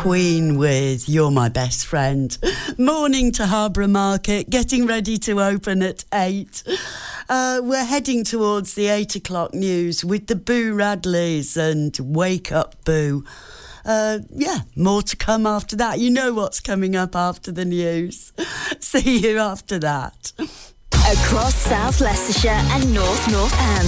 Queen with You're My Best Friend. Morning to Harborough Market, getting ready to open at 8. We're heading towards the 8 o'clock news with the Boo Radleys and Wake Up Boo. More to come after that. You know what's coming up after the news. See you after that. Across South Leicestershire and North Northants.